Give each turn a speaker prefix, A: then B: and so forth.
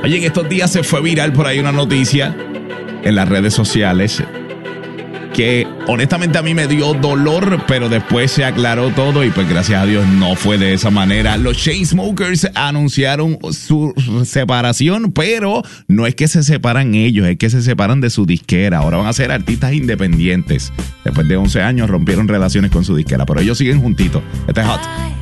A: Oye, en estos días se fue viral por ahí una noticia en las redes sociales que honestamente a mí me dio dolor, pero después se aclaró todo y pues gracias a Dios no fue de esa manera. Los Chainsmokers anunciaron su separación, pero no es que se separan ellos, es que se separan de su disquera. Ahora van a ser artistas independientes. Después de 11 años rompieron relaciones con su disquera, pero ellos siguen juntitos. Este es Hot.